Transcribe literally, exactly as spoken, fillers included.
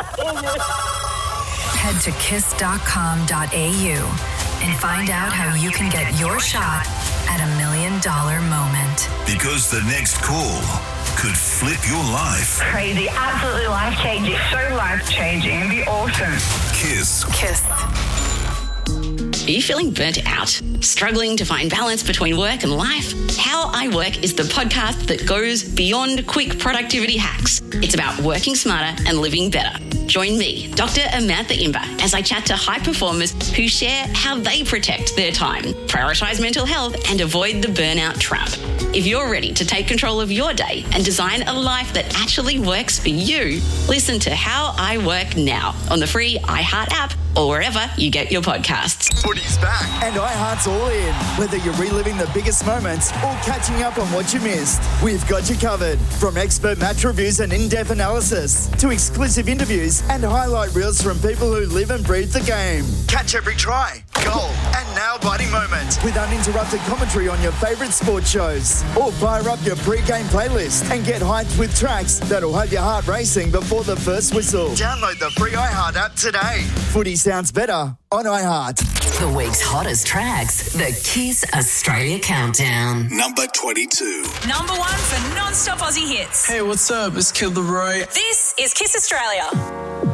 Head to kiss dot com dot a u and find out how you can get your shot at a million dollar moment. Because the next call could flip your life. Crazy, absolutely life-changing. So life-changing. It'd be awesome. Kiss. Kiss. Are you feeling burnt out? Struggling to find balance between work and life? How I Work is the podcast that goes beyond quick productivity hacks. It's about working smarter and living better. Join me, Doctor Amantha Imber, as I chat to high performers who share how they protect their time, prioritise mental health and avoid the burnout trap. If you're ready to take control of your day and design a life that actually works for you, listen to How I Work now on the free iHeart app or wherever you get your podcasts. Footy's back. And iHeart's all in. Whether you're reliving the biggest moments or catching up on what you missed, we've got you covered. From expert match reviews and in-depth analysis to exclusive interviews and highlight reels from people who live and breathe the game. Catch every try, goal and nail-biting moment with uninterrupted commentary on your favourite sports shows. Or fire up your pre-game playlist and get hyped with tracks that'll have your heart racing before the first whistle. Download the free iHeart app today. Footy sounds better on iHeart. The week's hottest tracks, the Kiss Australia Countdown. Number twenty-two. Number one for non-stop Aussie hits. Hey, what's up? It's Kid Leroy. This is Kiss Australia.